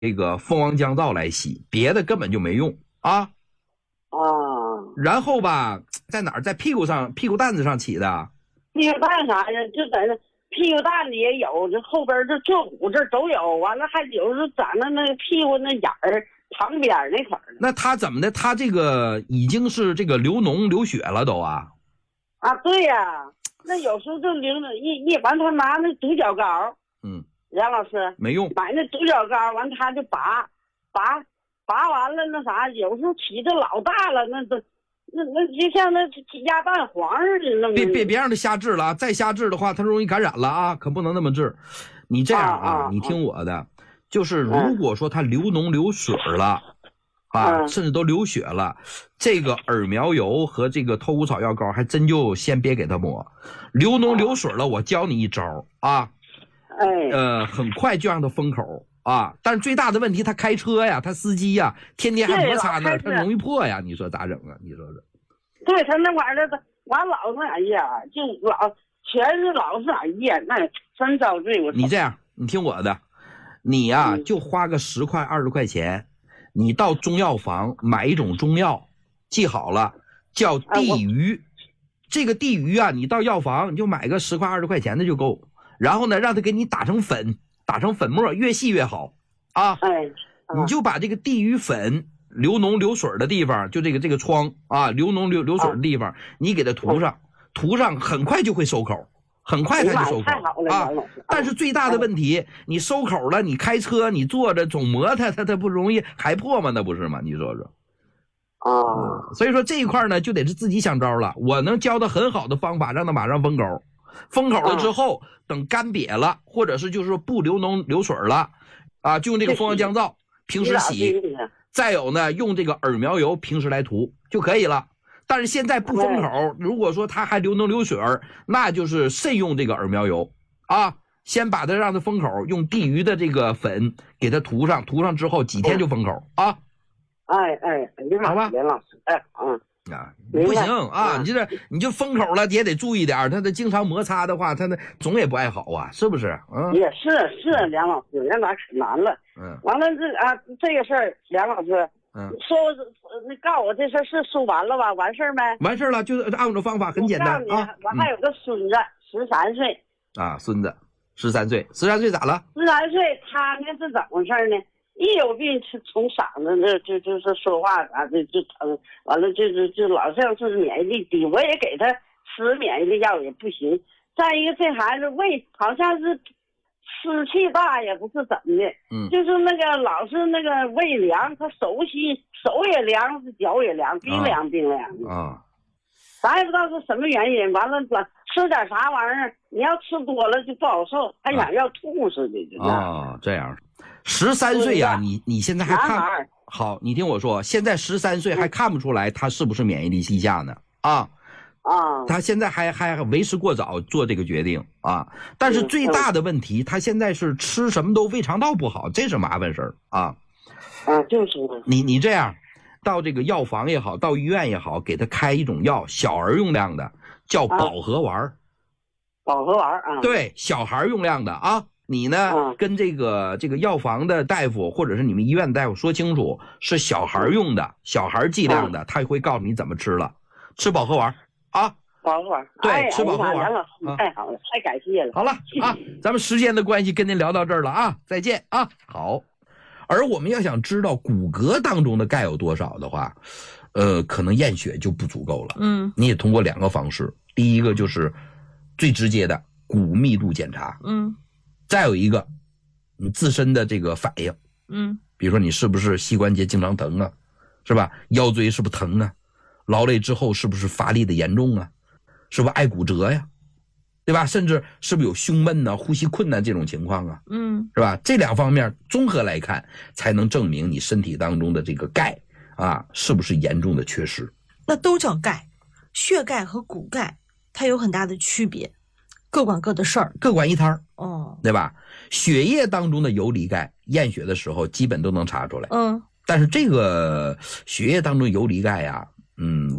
这个蜂王浆皂来洗，别的根本就没用啊。然后吧，在哪儿？在屁股上、屁股蛋子上起的。 屁股蛋啥的，就在那屁股蛋里也有，这后边这坐骨这都有，完了还有时长在那个屁股那眼儿旁边那块儿。 那他怎么的？他这个已经是这个流脓流血了都啊？ 对呀，那有时候就流了一完，他拿那独角膏，杨老师没用， 买那独角膏完他就拔完了那啥，有时候起的老大了，那就像那鸭蛋黄似的那么。 别让他瞎治了啊！再瞎治的话，他容易感染了啊！可不能那么治。你这样啊，你听我的，就是如果说他流脓流水了甚至都流血了，这个耳苗油和这个透骨草药膏还真就先别给他抹。流脓流水了，我教你一招啊，很快就让他封口啊。但是最大的问题，他开车呀，他司机呀，天天还摩擦那儿，他容易破呀。你说咋整啊？你说说。 对他那玩意儿的，完老是哎呀，就全是老是哎呀，那真遭罪。 你这样，你听我的，你呀就花个10块20块钱，你到中药房买一种中药，记好了，叫地榆。这个地榆啊，你到药房你就买个10块20块钱的就够。然后呢，让他给你打成粉，打成粉末，越细越好啊。你就把这个地榆粉。流脓流水的地方，就这个疮啊，流脓流水的地方，你给它涂上，很快就会收口，很快它就收口啊。但是最大的问题，你收口了，你开车你坐着总磨它不容易还破吗？那不是吗？你说说。所以说这一块呢，就得是自己想招了。我能教他很好的方法，让他马上封口，封口了之后，等干瘪了，或者是就是说不流脓流水了啊，就用这个蜂王浆皂平时洗。再有呢，用这个耳苗油平时来涂就可以了。但是现在不封口，如果说它还流脓流水，那就是慎用这个耳苗油啊。先把它让它封口，用地榆的这个粉给它涂上，涂上之后几天就封口啊。 好吧，连老师， 不行啊！你就封口了，也得注意点，它的经常摩擦的话，它总也不爱好啊，是不是？ 也是梁老师，那可难了。完了这个事儿，梁老师，说你告诉我这事儿是说完了吧？完事儿没？ 完事儿了，就是按照方法很简单啊。 我还有个孙子，13岁啊，孙子13岁，13岁咋了 ？13岁，他呢是怎么回事呢？一有病从嗓子就是说话就疼，完了就老像是免疫力低，我也给他吃免疫力药也不行。再一个这孩子胃好像是湿气大也不是怎么的，就是那个老是那个胃凉，他手也凉，脚也凉，冰凉的咱也不知道是什么原因。完了吃点啥玩意儿，你要吃多了就不好受，还想要吐似的，就这样。13岁呀，你现在还看好？你听我说，现在13岁还看不出来他是不是免疫力低下呢？他现在还为时过早做这个决定啊。但是最大的问题，他现在是吃什么都胃肠道不好，这是麻烦事儿啊。 就是你这样，到这个药房也好，到医院也好，给他开一种药，小儿用量的，叫保和丸。 保和丸对，小孩用量的啊。你呢，跟这个药房的大夫或者是你们医院的大夫说清楚，是小孩用的，小孩剂量的，他会告诉你怎么吃了。吃保和丸啊， 保和丸， 对，吃保和丸。 太好了，太感谢了。 好了啊，咱们时间的关系跟您聊到这儿了啊，再见啊。好，而我们要想知道骨骼当中的钙有多少的话，可能验血就不足够了。你也通过2个方式，第一个就是最直接的骨密度检查。再有一个，你自身的这个反应，比如说你是不是膝关节经常疼啊，是吧？腰椎是不是疼啊？劳累之后是不是乏力的严重啊？是不是爱骨折呀？对吧？甚至是不是有胸闷啊、呼吸困难这种情况啊？是吧？这2方面综合来看，才能证明你身体当中的这个钙是不是严重的缺失。 那都叫钙，血钙和骨钙它有很大的区别。各管各的事儿， 各管一摊对吧？血液当中的游离钙，验血的时候基本都能查出来。但是这个血液当中游离钙呀，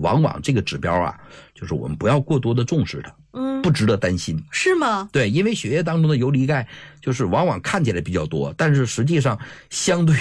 往往这个指标啊，就是我们不要过多的重视它，不值得担心。 是吗？ 对，因为血液当中的游离钙就是往往看起来比较多，但是实际上相对